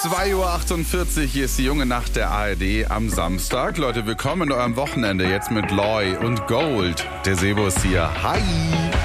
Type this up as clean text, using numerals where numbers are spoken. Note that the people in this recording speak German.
2:48 Uhr, hier ist die junge Nacht der ARD am Samstag. Leute, willkommen in eurem Wochenende jetzt mit Loy und Gold. Der Sebo ist hier. Hi!